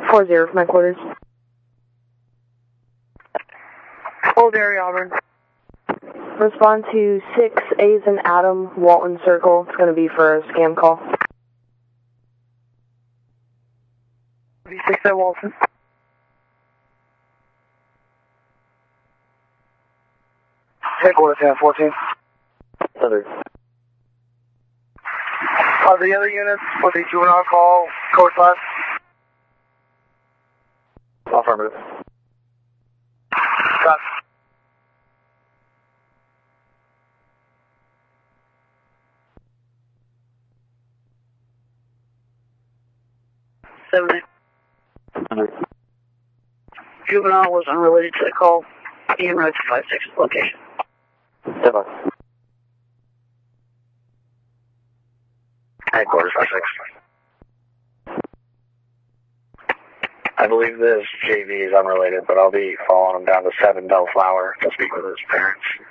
4-0 for my quarters. Old area, Auburn. Respond to 6 A's and Adam, Walton Circle. It's going to be for a scam call. 6 at Walton. Headquarters 1014. Thunder. Are the other units for the juvenile call code 5? Affirmative. Got 70. Thunder. Juvenile was unrelated to the call. En route to 5-6 location. Step up. Headquarters 5-6. I believe this JV is unrelated, but I'll be following him down to 7 Bellflower to speak with his parents.